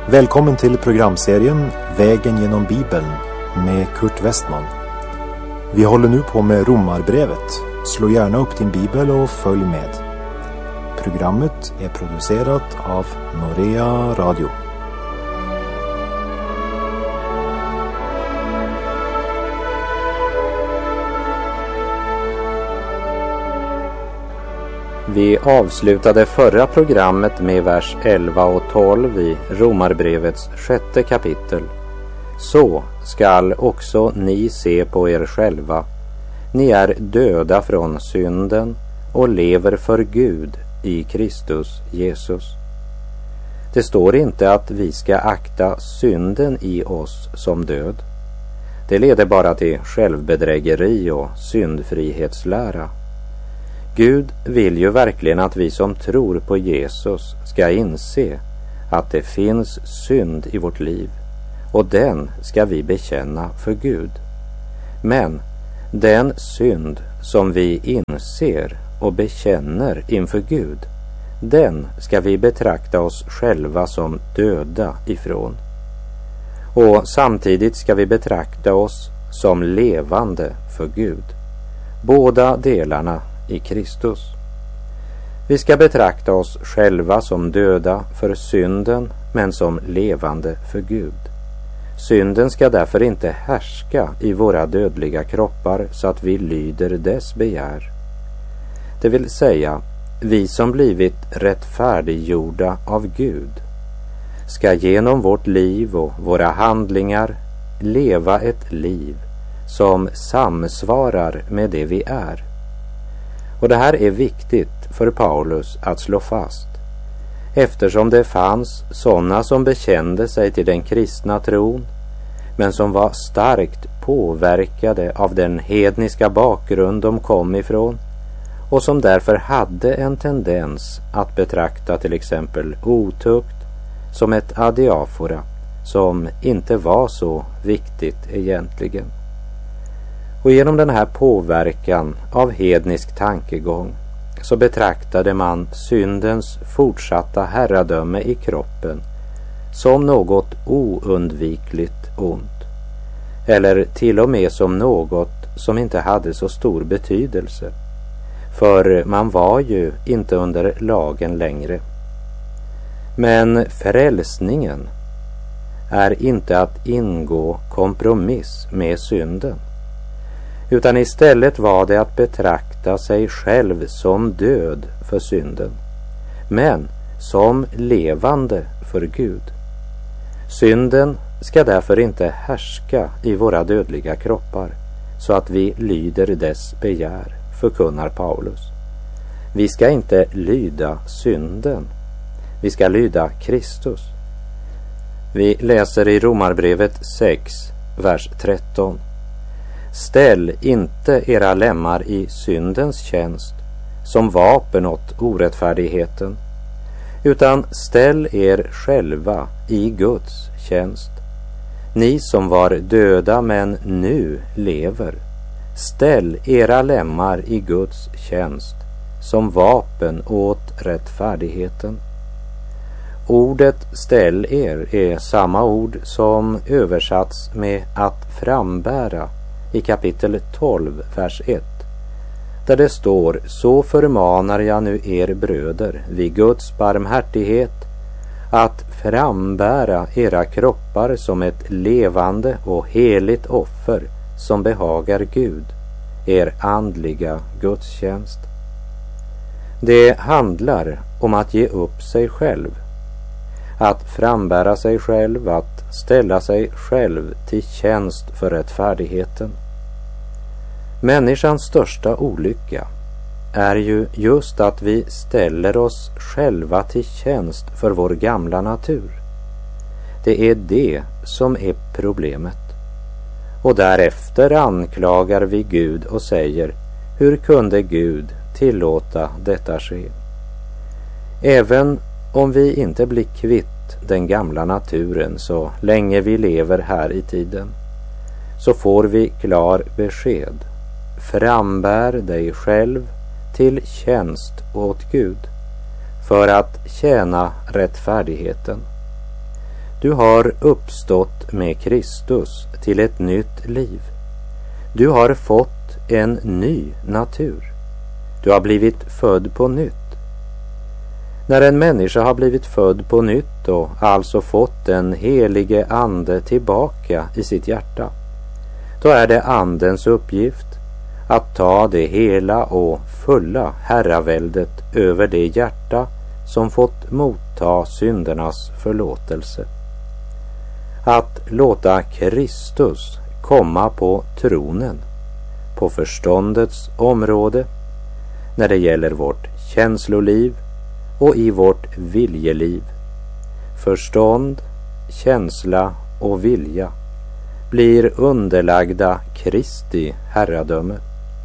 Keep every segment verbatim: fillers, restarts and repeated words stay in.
Välkommen till programserien Vägen genom Bibeln med Kurt Westman. Vi håller nu på med Romarbrevet. Slå gärna upp din bibel och följ med. Programmet är producerat av Norea Radio. Vi avslutade förra programmet med vers elva och tolv i Romarbrevets sjätte kapitel. Så skall också ni se på er själva. Ni är döda från synden och lever för Gud i Kristus Jesus. Det står inte att vi ska akta synden i oss som död. Det leder bara till självbedrägeri och syndfrihetslära. Gud vill ju verkligen att vi som tror på Jesus ska inse att det finns synd i vårt liv, och den ska vi bekänna för Gud. Men den synd som vi inser och bekänner inför Gud, den ska vi betrakta oss själva som döda ifrån. Och samtidigt ska vi betrakta oss som levande för Gud. Båda delarna i Kristus. Vi ska betrakta oss själva som döda för synden, men som levande för Gud. Synden ska därför inte härska i våra dödliga kroppar så att vi lyder dess begär. Det vill säga, vi som blivit rättfärdiggjorda av Gud ska genom vårt liv och våra handlingar leva ett liv som samsvarar med det vi är. Och det här är viktigt för Paulus att slå fast, eftersom det fanns sådana som bekände sig till den kristna tron, men som var starkt påverkade av den hedniska bakgrund de kom ifrån, och som därför hade en tendens att betrakta till exempel otukt som ett adiafora, som inte var så viktigt egentligen. Och genom den här påverkan av hednisk tankegång så betraktade man syndens fortsatta herradöme i kroppen som något oundvikligt ont, eller till och med som något som inte hade så stor betydelse, för man var ju inte under lagen längre. Men frälsningen är inte att ingå kompromiss med synden, utan istället var det att betrakta sig själv som död för synden, men som levande för Gud. Synden ska därför inte härska i våra dödliga kroppar så att vi lyder dess begär, förkunnar Paulus. Vi ska inte lyda synden, vi ska lyda Kristus. Vi läser i Romarbrevet sex, vers tretton. Ställ inte era lemmar i syndens tjänst som vapen åt orättfärdigheten, utan ställ er själva i Guds tjänst. Ni som var döda men nu lever, ställ era lemmar i Guds tjänst som vapen åt rättfärdigheten. Ordet ställ er är samma ord som översatts med att frambära i kapitel tolv, vers ett, där det står: så förmanar jag nu er bröder vid Guds barmhärtighet att frambära era kroppar som ett levande och heligt offer som behagar Gud, er andliga gudstjänst. Det handlar om att ge upp sig själv, att frambära sig själv, att ställa sig själv till tjänst för rättfärdigheten. Människans största olycka är ju just att vi ställer oss själva till tjänst för vår gamla natur. Det är det som är problemet. Och därefter anklagar vi Gud och säger: hur kunde Gud tillåta detta ske? Även om vi inte blir kvitt den gamla naturen så länge vi lever här i tiden, så får vi klar besked: frambär dig själv till tjänst åt Gud för att tjäna rättfärdigheten. Du har uppstått med Kristus till ett nytt liv. Du har fått en ny natur. Du har blivit född på nytt. När en människa har blivit född på nytt och alltså fått den helige ande tillbaka i sitt hjärta, då är det andens uppgift att ta det hela och fulla herraväldet över det hjärta som fått motta syndernas förlåtelse. Att låta Kristus komma på tronen, på förståndets område, när det gäller vårt känsloliv och i vårt viljeliv. Förstånd, känsla och vilja blir underlagda Kristi herradöme.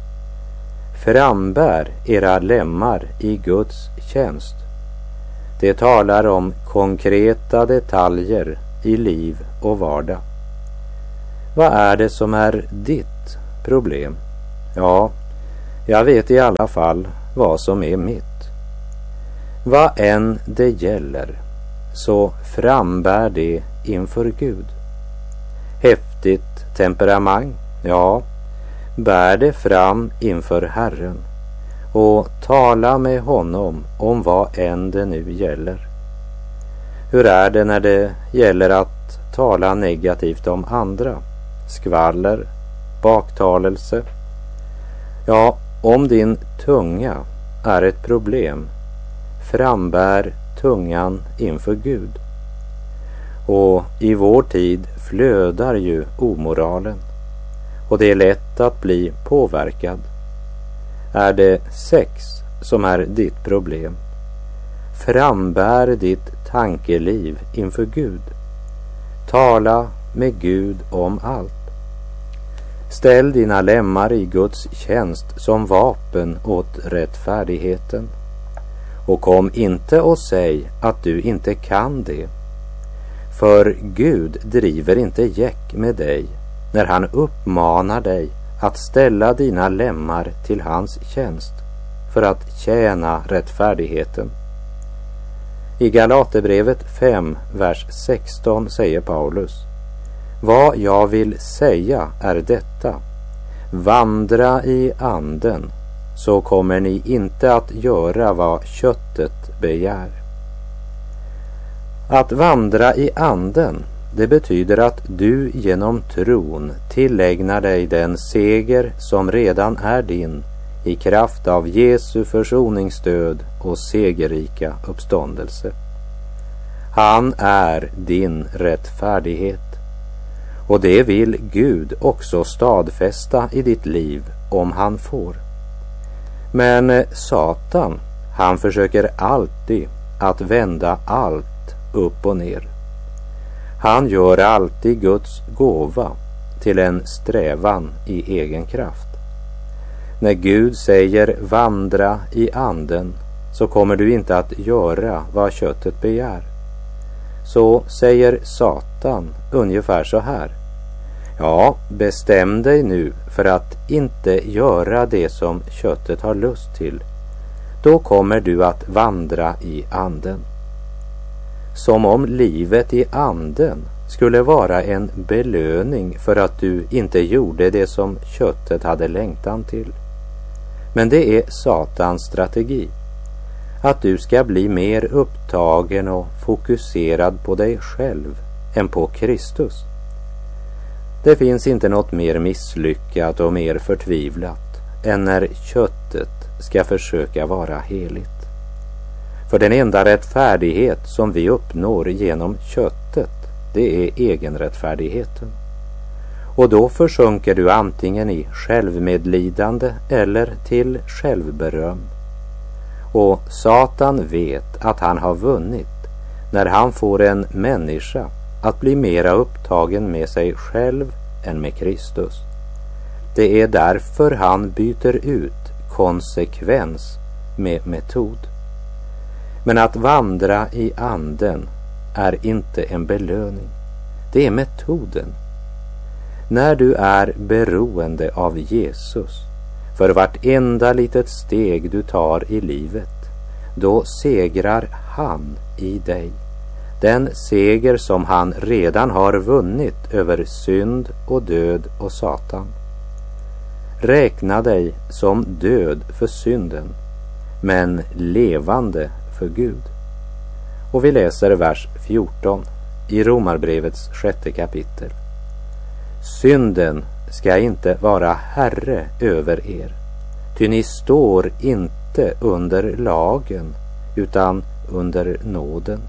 Frambär era lemmar i Guds tjänst. Det talar om konkreta detaljer i liv och vardag. Vad är det som är ditt problem? Ja, jag vet i alla fall vad som är mitt. Vad än det gäller, så frambär det inför Gud. Häftigt temperament, ja, bär det fram inför Herren och tala med honom om vad än det nu gäller. Hur är det när det gäller att tala negativt om andra? Skvaller, baktalelse. Ja, om din tunga är ett problem, frambär tungan inför Gud. Och i vår tid flödar ju omoralen, och det är lätt att bli påverkad. Är det sex som är ditt problem, frambär ditt tankeliv inför Gud. Tala med Gud om allt. Ställ dina lemmar i Guds tjänst som vapen åt rättfärdigheten. Och kom inte och säg att du inte kan det. För Gud driver inte gäck med dig när han uppmanar dig att ställa dina lemmar till hans tjänst för att tjäna rättfärdigheten. I Galaterbrevet fem, vers sexton säger Paulus: vad jag vill säga är detta: vandra i anden, så kommer ni inte att göra vad köttet begär. Att vandra i anden, det betyder att du genom tron tillägnar dig den seger som redan är din i kraft av Jesu försoningsdöd och segerrika uppståndelse. Han är din rättfärdighet, och det vill Gud också stadfästa i ditt liv om han får. Men Satan, han försöker alltid att vända allt upp och ner. Han gör alltid Guds gåva till en strävan i egen kraft. När Gud säger vandra i anden, så kommer du inte att göra vad köttet begär. Så säger Satan ungefär så här: ja, bestäm dig nu för att inte göra det som köttet har lust till. Då kommer du att vandra i anden. Som om livet i anden skulle vara en belöning för att du inte gjorde det som köttet hade längtan till. Men det är Satans strategi, att du ska bli mer upptagen och fokuserad på dig själv än på Kristus. Det finns inte något mer misslyckat och mer förtvivlat än när köttet ska försöka vara heligt. För den enda rättfärdighet som vi uppnår genom köttet, det är egenrättfärdigheten. Och då försjunker du antingen i självmedlidande eller till självberöm. Och Satan vet att han har vunnit när han får en människa att bli mera upptagen med sig själv än med Kristus. Det är därför han byter ut konsekvens med metod. Men att vandra i anden är inte en belöning. Det är metoden. När du är beroende av Jesus för vartenda litet steg du tar i livet, då segrar han i dig. den seger som han redan har vunnit över synd och död och Satan. Räkna dig som död för synden, men levande för Gud. Och vi läser vers fjorton i Romarbrevets sjätte kapitel. Synden ska inte vara herre över er, ty ni står inte under lagen utan under nåden.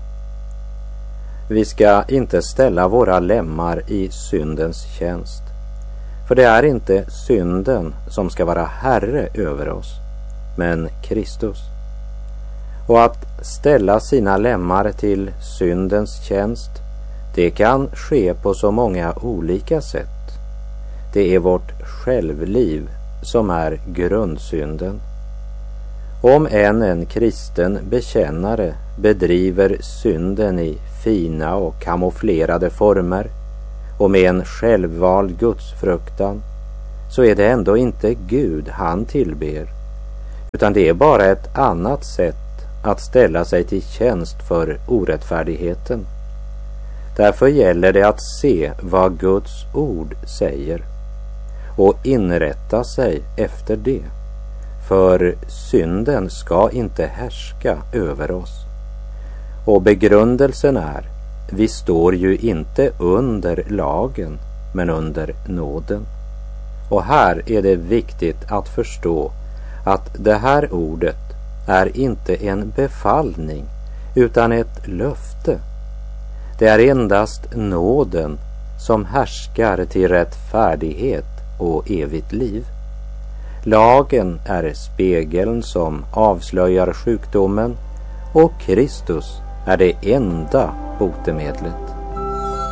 Vi ska inte ställa våra lemmar i syndens tjänst, för det är inte synden som ska vara herre över oss, men Kristus. Och att ställa sina lemmar till syndens tjänst, det kan ske på så många olika sätt. Det är vårt självliv som är grundsynden. Om än en kristen bekännare bedriver synden i fina och kamouflerade former och med en självvald gudsfruktan, så är det ändå inte Gud han tillber, utan det är bara ett annat sätt att ställa sig till tjänst för orättfärdigheten. Därför gäller det att se vad Guds ord säger och inrätta sig efter det, för synden ska inte härska över oss. Och begrundelsen är, vi står ju inte under lagen, men under nåden. Och här är det viktigt att förstå att det här ordet är inte en befallning utan ett löfte. Det är endast nåden som härskar till rättfärdighet och evigt liv. Lagen är spegeln som avslöjar sjukdomen, och Kristus är det enda botemedlet.